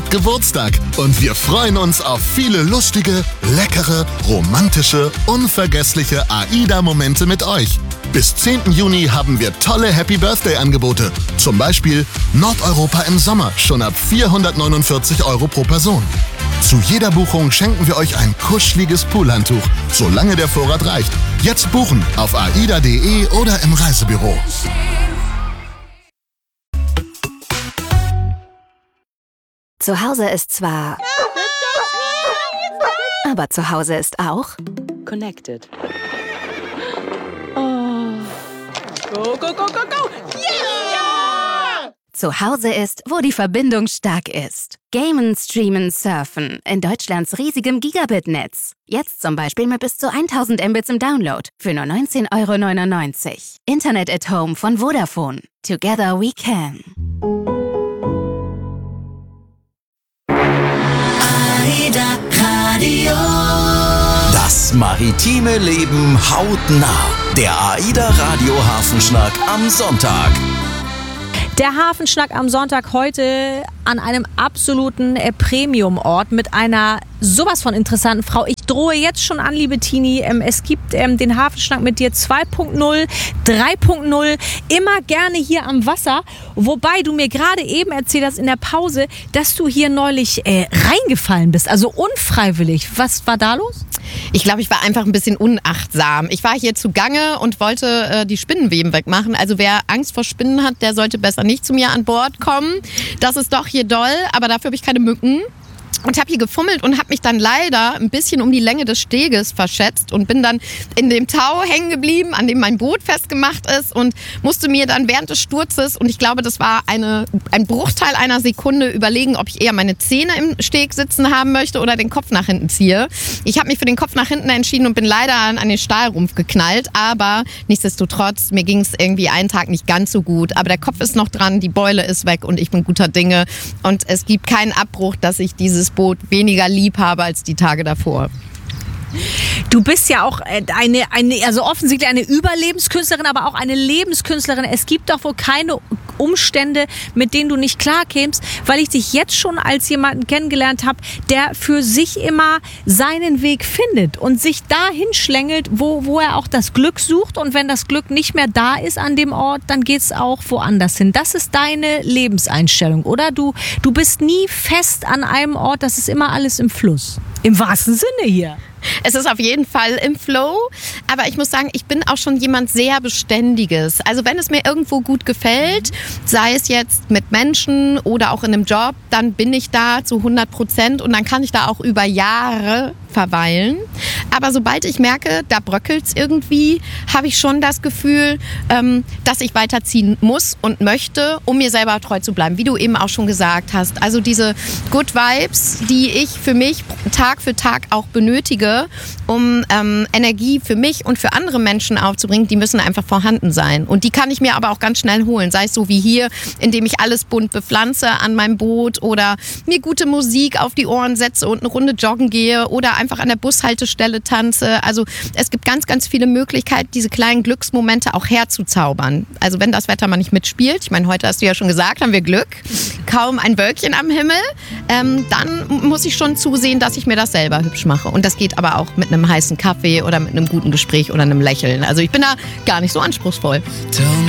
hat Geburtstag und wir freuen uns auf viele lustige, leckere, romantische, unvergessliche AIDA-Momente mit euch. Bis 10. Juni haben wir tolle Happy-Birthday-Angebote. Zum Beispiel Nordeuropa im Sommer, schon ab 449 € pro Person. Zu jeder Buchung schenken wir euch ein kuscheliges Poolhandtuch, solange der Vorrat reicht. Jetzt buchen auf aida.de oder im Reisebüro. Zu Hause ist zwar... Aber zu Hause ist auch... Connected. Go, go, go, go, go! Yeah! Zu Hause ist, wo die Verbindung stark ist. Gamen, streamen, surfen. In Deutschlands riesigem Gigabit-Netz. Jetzt zum Beispiel mit bis zu 1000 Mbits im Download. Für nur 19,99 €. Internet at Home von Vodafone. Together we can. AIDA Radio. Das maritime Leben hautnah. Der AIDA Radio Hafenschnack am Sonntag. Der Hafenschnack am Sonntag heute an einem absoluten Premium-Ort mit einer sowas von interessanten Frau. Ich drohe jetzt schon an, liebe Tini, es gibt den Hafenschnack mit dir 2.0, 3.0, immer gerne hier am Wasser. Wobei du mir gerade eben erzählt hast in der Pause, dass du hier neulich reingefallen bist, also unfreiwillig. Was war da los? Ich glaube, ich war einfach ein bisschen unachtsam. Ich war hier zugange und wollte die Spinnenweben wegmachen. Also wer Angst vor Spinnen hat, der sollte besser nicht zu mir an Bord kommen. Das ist doch hier doll, aber dafür habe ich keine Mücken. Und habe hier gefummelt und habe mich dann leider ein bisschen um die Länge des Steges verschätzt und bin dann in dem Tau hängen geblieben, an dem mein Boot festgemacht ist und musste mir dann während des Sturzes, und ich glaube, das war ein Bruchteil einer Sekunde, überlegen, ob ich eher meine Zähne im Steg sitzen haben möchte oder den Kopf nach hinten ziehe. Ich habe mich für den Kopf nach hinten entschieden und bin leider an den Stahlrumpf geknallt, aber nichtsdestotrotz, mir ging es irgendwie einen Tag nicht ganz so gut, aber der Kopf ist noch dran, die Beule ist weg und ich bin guter Dinge und es gibt keinen Abbruch, dass ich dieses Boot weniger lieb habe als die Tage davor. Du bist ja auch also offensichtlich eine Überlebenskünstlerin, aber auch eine Lebenskünstlerin. Es gibt doch wohl keine Umstände, mit denen du nicht klarkämst, weil ich dich jetzt schon als jemanden kennengelernt habe, der für sich immer seinen Weg findet und sich dahin schlängelt, wo er auch das Glück sucht. Und wenn das Glück nicht mehr da ist an dem Ort, dann geht es auch woanders hin. Das ist deine Lebenseinstellung, oder? Du bist nie fest an einem Ort, das ist immer alles im Fluss. Im wahrsten Sinne hier. Es ist auf jeden Fall im Flow, aber ich muss sagen, ich bin auch schon jemand sehr Beständiges. Also wenn es mir irgendwo gut gefällt, sei es jetzt mit Menschen oder auch in einem Job, dann bin ich da zu 100% und dann kann ich da auch über Jahre verweilen. Aber sobald ich merke, da bröckelt's irgendwie, habe ich schon das Gefühl, dass ich weiterziehen muss und möchte, um mir selber treu zu bleiben, wie du eben auch schon gesagt hast. Also diese Good Vibes, die ich für mich Tag für Tag auch benötige, um Energie für mich und für andere Menschen aufzubringen, die müssen einfach vorhanden sein. Und die kann ich mir aber auch ganz schnell holen, sei es so wie hier, indem ich alles bunt bepflanze an meinem Boot oder mir gute Musik auf die Ohren setze und eine Runde joggen gehe oder einfach an der Bushaltestelle tanze. Also es gibt ganz, ganz viele Möglichkeiten, diese kleinen Glücksmomente auch herzuzaubern. Also wenn das Wetter mal nicht mitspielt, ich meine, heute hast du ja schon gesagt, haben wir Glück, kaum ein Wölkchen am Himmel, dann muss ich schon zusehen, dass ich mir das selber hübsch mache. Und das geht aber auch mit einem heißen Kaffee oder mit einem guten Gespräch oder einem Lächeln. Also ich bin da gar nicht so anspruchsvoll. Tell